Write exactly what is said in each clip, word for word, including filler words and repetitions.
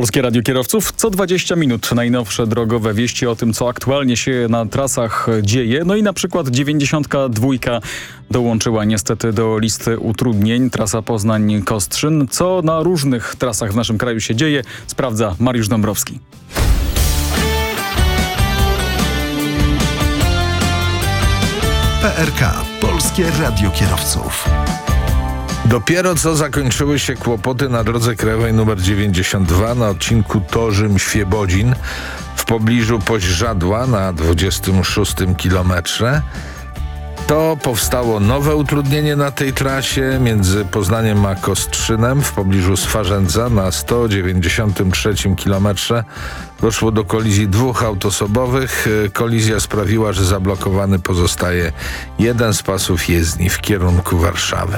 Polskie Radio Kierowców. Co dwadzieścia minut najnowsze drogowe wieści o tym, co aktualnie się na trasach dzieje. No i na przykład dziewięćdziesiątka dwa dołączyła niestety do listy utrudnień. Trasa Poznań-Kostrzyn. Co na różnych trasach w naszym kraju się dzieje, sprawdza Mariusz Dąbrowski. P R K. Polskie Radio Kierowców. Dopiero co zakończyły się kłopoty na drodze krajowej nr dziewięćdziesiąt dwa na odcinku Torzym-Świebodzin w pobliżu Poźżadła na dwudziestym szóstym kilometrze. To powstało nowe utrudnienie na tej trasie między Poznaniem a Kostrzynem w pobliżu Swarzędza na sto dziewięćdziesiątym trzecim kilometrze. Doszło do kolizji dwóch autosobowych. Kolizja sprawiła, że zablokowany pozostaje jeden z pasów jezdni w kierunku Warszawy.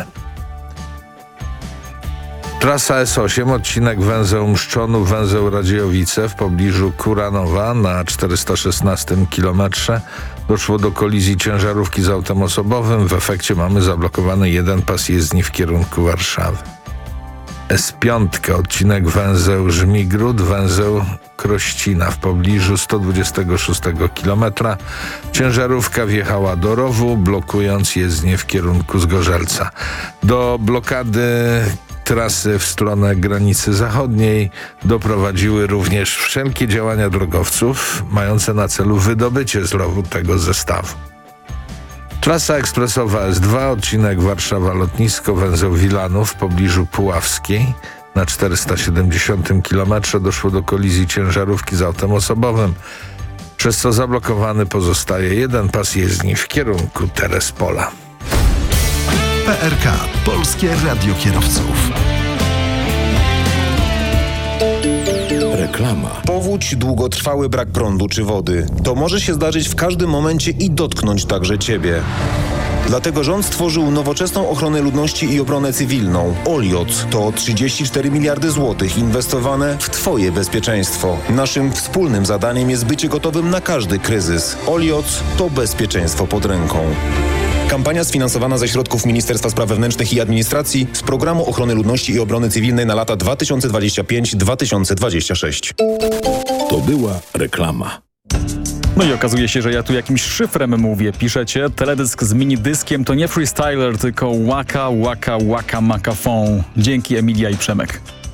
Trasa S osiem, odcinek węzeł Mszczonów, węzeł Radziejowice w pobliżu Kuranowa na czterysta szesnastym kilometrze. Doszło do kolizji ciężarówki z autem osobowym. W efekcie mamy zablokowany jeden pas jezdni w kierunku Warszawy. S pięć, odcinek węzeł Żmigród, węzeł Krościna w pobliżu sto dwudziestego szóstego kilometra. Ciężarówka wjechała do rowu, blokując jezdnię w kierunku Zgorzelca. Do blokady trasy w stronę granicy zachodniej doprowadziły również wszelkie działania drogowców mające na celu wydobycie z rowu tego zestawu. Trasa ekspresowa S dwa, odcinek Warszawa-Lotnisko, węzeł Wilanów w pobliżu Puławskiej. Na czterysta siedemdziesiątym kilometrze doszło do kolizji ciężarówki z autem osobowym, przez co zablokowany pozostaje jeden pas jezdni w kierunku Terespola. P R K. Polskie Radio Kierowców. Reklama. Powódź, długotrwały brak prądu czy wody. To może się zdarzyć w każdym momencie i dotknąć także Ciebie. Dlatego rząd stworzył nowoczesną ochronę ludności i obronę cywilną. Olioc to trzydzieści cztery miliardy złotych inwestowane w Twoje bezpieczeństwo. Naszym wspólnym zadaniem jest bycie gotowym na każdy kryzys. Olioc to bezpieczeństwo pod ręką. Kampania sfinansowana ze środków Ministerstwa Spraw Wewnętrznych i Administracji z Programu Ochrony Ludności i Obrony Cywilnej na lata dwa tysiące dwudziesty piąty do dwa tysiące dwudziestego szóstego. To była reklama. No i okazuje się, że ja tu jakimś szyfrem mówię. Piszecie, teledysk z minidyskiem to nie freestyler, tylko Waka Waka Waka Makafon. Dzięki Emilia i Przemek.